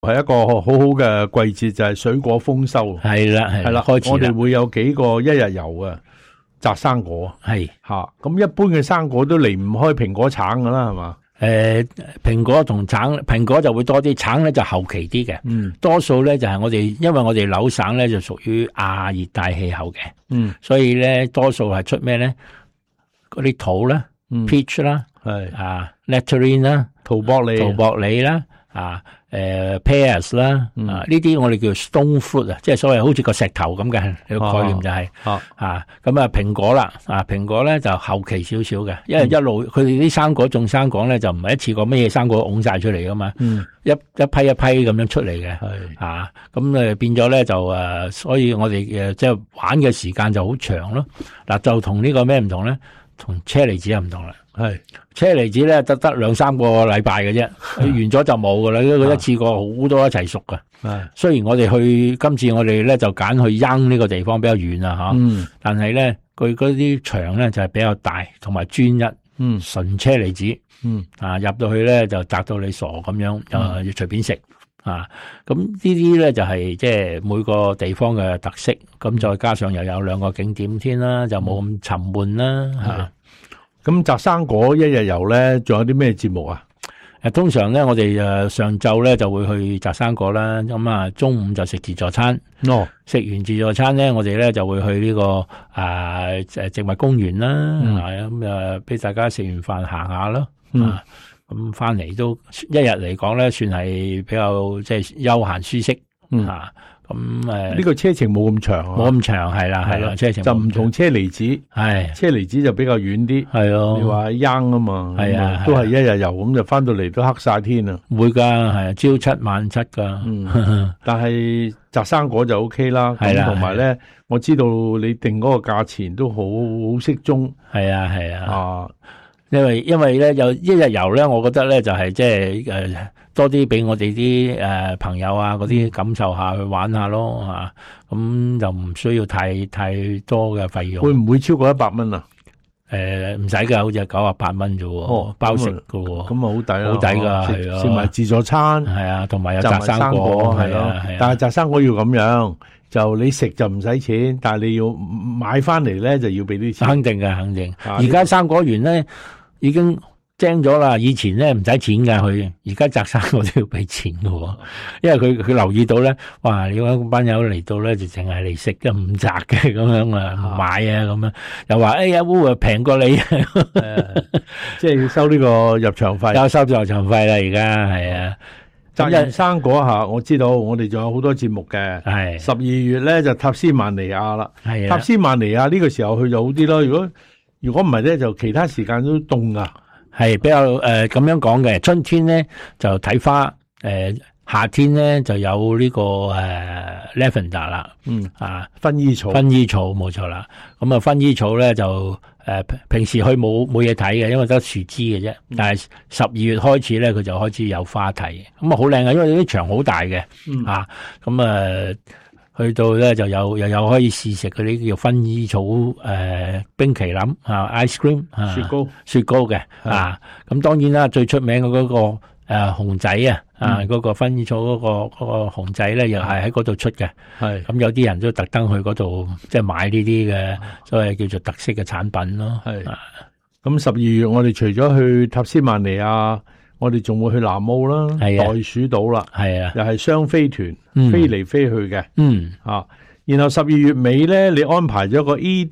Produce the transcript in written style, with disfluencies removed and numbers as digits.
係一個好好嘅季節，就係水果豐收。 係啦，開始啦。 我哋會有幾個一日遊啊，摘生果。 係吓，咁一般嘅生果都離唔開蘋果、橙噶啦，係嘛？ 蘋果同橙，蘋果就會多啲，橙咧就後期啲嘅。多數咧就係因為我哋紐省咧就屬於亞熱帶氣候嘅。所以咧多數係出咩咧？嗰啲桃啦，peach 啦，nectarine 啦，桃博李啦，pears 啦，呢啲我哋叫 stone fruit 啊，即係所謂好似個石頭咁嘅概念就係咁蘋果啦，蘋果咧就後期少少嘅，因為一路佢哋啲種生果咧就唔係一次過乜嘢生果拱晒出嚟噶嘛，一批一批咁樣出嚟嘅，咁變咗咧就所以我哋即係玩嘅時間就好長咯。嗱，就同呢個咩唔同咧？同車厘子又唔同啦，車厘子咧得2-3個禮拜嘅啫，完咗就冇噶啦，佢一次過好多一齊熟噶。雖然我哋今次我哋咧就揀去Young呢個地方比較遠啊但係咧佢嗰啲場咧就係比較大，同埋專一，純車厘子，入到去咧就摘到你傻咁樣，要隨便食。咁呢啲咧就係即係每個地方嘅特色，咁再加上又有2個景點添啦，就冇咁沉悶啦。 咁摘生果一日遊咧，仲有啲咩節目啊？ 通常咧我哋上晝咧就會去摘生果啦，咁中午就食自助餐。食完自助餐咧，我哋咧就會去呢個植物公園啦，咁俾大家食完飯行下咯。咁翻嚟都一日嚟講咧，算係比較即係休閒舒適。呢個車程冇咁長， 冇咁長係啦，車程就唔同車厘子，車厘子就比較遠啲。係咯，你話Young啊嘛，都係一日遊咁就翻到嚟都黑晒天啊。 會噶，係朝七晚七噶。 但係摘生果就 OK 啦。咁同埋咧，我知道你定嗰個價錢都好適中。 係啊。因為咧有一日遊咧，我覺得咧就係即係多啲俾我哋啲朋友啊嗰啲感受下去玩下咯咁就唔需要太多嘅費用。 會唔會超過100蚊啊？ 唔使噶，好似98蚊啫喎，包食噶喎。 咁啊好抵啦， 好抵噶， 食埋自助餐， 係啊，同埋有摘生果，係咯。 但係摘生果要咁樣，就你食就唔使錢，但係你要買翻嚟咧就要俾啲錢。 肯定嘅，肯定。而家生果園咧已經精咗啦，以前咧唔使錢噶，佢而家摘生果都要俾錢噶，因為佢留意到咧，哇！你嗰班友嚟到咧就淨係嚟食嘅，唔摘嘅咁樣啊，買啊咁樣，又話哎呀烏平過你， 即係要收呢個入場費， 有收入場費啦，而家係啊。 摘完生果下，我知道我哋仲有好多節目嘅。係12月咧就塔斯曼尼亞啦，係塔斯曼尼亞呢個時候去就好啲咯。如果唔係咧，就其他時間都凍噶。 係比較咁樣講嘅，春天咧就睇花，夏天咧就有呢個lavender 啦， 薰衣草冇錯啦。咁薰衣草咧就平時去冇嘢睇嘅，因為得樹枝嘅啫。但係12月開始咧，佢就開始有花睇，咁好靚嘅，因為啲場好大嘅，去到咧就又有可以試食嗰啲叫薰衣草冰淇淋ice cream 雪糕嘅咁當然啦，最出名嘅嗰個熊仔嗰個薰衣草嗰個熊仔咧，又係喺嗰度出嘅。係咁有啲人都特登去嗰度即係買呢啲嘅所謂叫做特色嘅產品咯。係咁12月我哋除咗去塔斯曼尼亞，我哋仲會去南澳啦，袋鼠島啦，係啊，又係雙飛團飛嚟飛去嘅，然後12月尾咧，你安排咗個